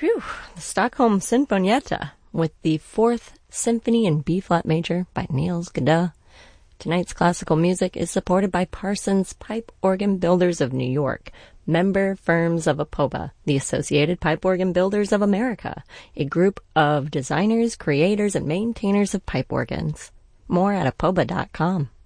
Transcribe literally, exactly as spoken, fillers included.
Whew, the Stockholm Sinfonietta with the Fourth Symphony in B-flat major by Niels Gade. Tonight's classical music is supported by Parsons Pipe Organ Builders of New York, member firms of APOBA, the Associated Pipe Organ Builders of America, a group of designers, creators, and maintainers of pipe organs. More at apoba dot com.